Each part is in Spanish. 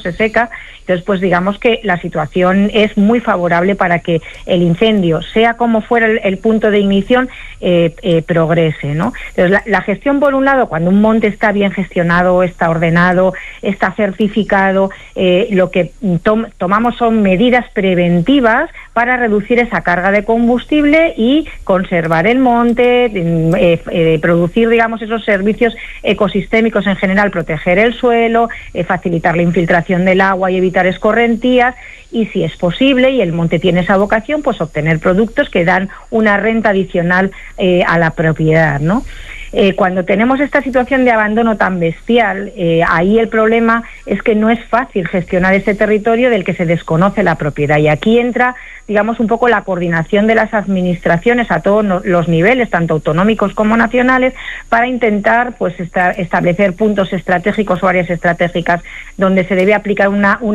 se seca. Entonces, pues digamos que la situación es muy favorable para que el incendio, sea como fuera el punto de ignición, progrese, ¿no? Entonces, la gestión, por un lado, cuando un monte está bien gestionado, está ordenado, está certificado, lo que tomamos son medidas preventivas para reducir esa carga de combustible y conservar el monte, producir, digamos, esos servicios ecosistémicos en general, proteger el suelo, facilitar la infiltración del agua y evitar escorrentías, y si es posible y el monte tiene esa vocación, pues obtener productos que dan una renta adicional a la propiedad, ¿no? Cuando tenemos esta situación de abandono tan bestial, ahí el problema es que no es fácil gestionar ese territorio del que se desconoce la propiedad, y aquí entra, digamos, un poco la coordinación de las administraciones a todos los niveles, tanto autonómicos como nacionales, para intentar, pues, establecer puntos estratégicos o áreas estratégicas donde se debe aplicar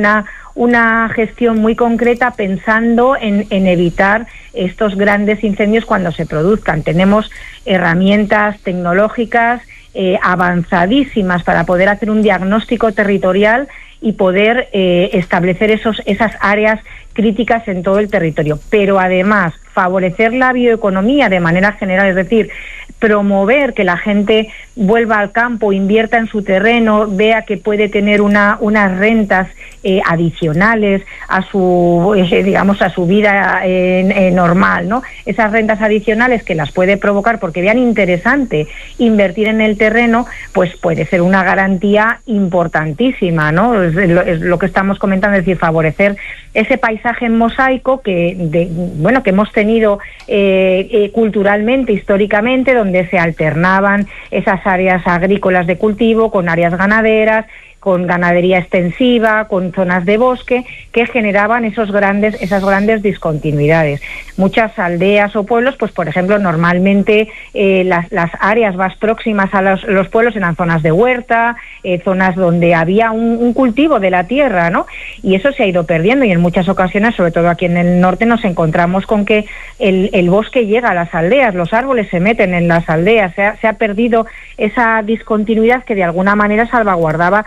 una gestión muy concreta, pensando en evitar estos grandes incendios cuando se produzcan. Tenemos herramientas tecnológicas avanzadísimas para poder hacer un diagnóstico territorial y poder establecer esas áreas críticas en todo el territorio. Pero además, favorecer la bioeconomía de manera general, es decir, promover que la gente vuelva al campo, invierta en su terreno, vea que puede tener unas rentas adicionales a su, digamos, a su vida normal, ¿no? Esas rentas adicionales que las puede provocar porque vean interesante invertir en el terreno, pues puede ser una garantía importantísima, ¿no? Es lo que estamos comentando, es decir, favorecer ese paisaje en mosaico que hemos tenido culturalmente, históricamente, donde se alternaban esas áreas agrícolas de cultivo con áreas ganaderas, con ganadería extensiva, con zonas de bosque, que generaban esas grandes discontinuidades. Muchas aldeas o pueblos, pues por ejemplo, normalmente las áreas más próximas a los pueblos eran zonas de huerta, zonas donde había un cultivo de la tierra, ¿no? Y eso se ha ido perdiendo, y en muchas ocasiones, sobre todo aquí en el norte, nos encontramos con que el bosque llega a las aldeas, los árboles se meten en las aldeas, se ha perdido esa discontinuidad que de alguna manera salvaguardaba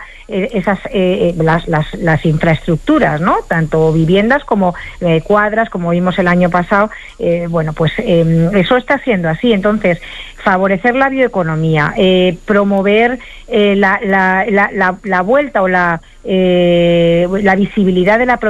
las infraestructuras, ¿no? Tanto viviendas como cuadras, como vimos el año pasado. Eso está siendo así. Entonces, favorecer la bioeconomía, promover la vuelta o la visibilidad de la propiedad